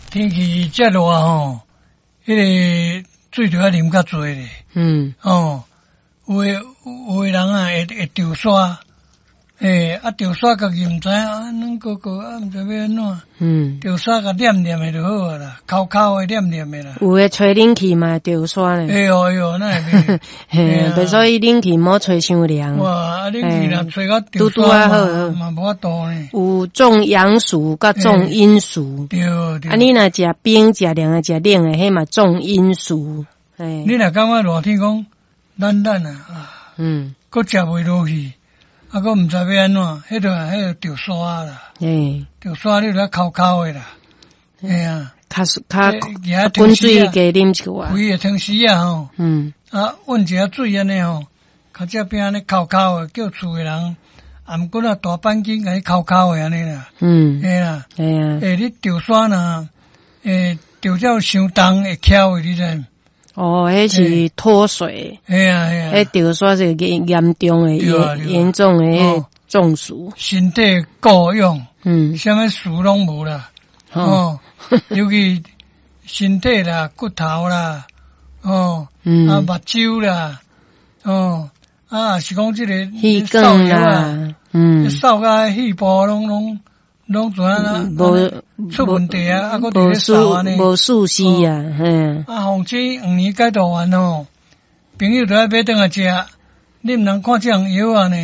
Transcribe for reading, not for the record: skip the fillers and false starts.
天气热热吼，迄个水就要啉较多咧。哦，有诶人啊会丢沙，丢沙家己毋知影，咱哥哥毋知要安怎。丢沙甲黏黏诶就好啊啦，扣扣诶黏黏诶啦。 有诶吹冷气嘛丢沙咧。 哎哟，那会嘿，所以冷气莫吹伤凉。 哇，冷气若吹到丢拄啊好， 嘛无法度呢。 有种阳暑甲种阴暑。 对。 啊，你若食冰食凉诶，食冷诶，迄嘛种阴暑。 你若感觉热天讲冷啊，搁食袂落去，啊，搁毋知要安怎，迄个丢沙啦，丢沙你著扣扣诶啦， 较滚水加啉一碗， 规个汤匙啊吼，温一下水安尼吼，较这边安尼扣扣诶，叫厝诶人按骨啊大板筋甲伊扣扣诶安尼啦，啦，你丢沙呐，丢了伤重会翘诶，你知？ 哦，迄是脱水。迄丢沙是严重诶、严重诶中暑。 身体够用，啥物事拢无啦。尤其身体啦、骨头啦，目睭啦，是讲这个气管啦， 扫甲细胞拢怎啊出问题啊，搁伫咧扫安尼， 无舒适啊， 况且黄年解毒丸吼，朋友都要买转来食，你毋通看这样药啊呢。